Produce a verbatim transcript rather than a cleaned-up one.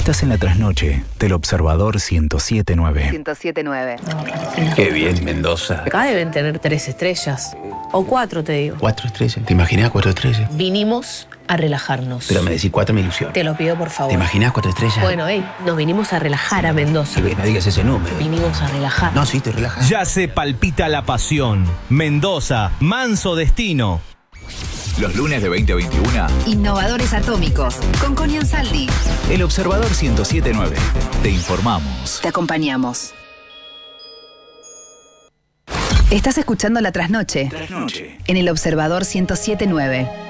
Estás en la trasnoche del Observador ciento siete nueve. ciento siete nueve. Qué bien, Mendoza. Acá deben tener tres estrellas. O cuatro, te digo. Cuatro estrellas. ¿Te imaginas cuatro estrellas? Vinimos a relajarnos. Pero me decís cuatro me ilusión. Te lo pido, por favor. ¿Te imaginas cuatro estrellas? Bueno, hey, nos vinimos a relajar a Mendoza. Que no digas ese número. Vinimos a relajar. No, sí, estoy relajado. Ya se palpita la pasión. Mendoza, manso destino. Los lunes de veinte a veintiuno. Innovadores atómicos con Connie Ansaldi. El Observador ciento siete nueve. Te informamos. Te acompañamos. Estás escuchando La Trasnoche. Trasnoche. En el Observador ciento siete nueve.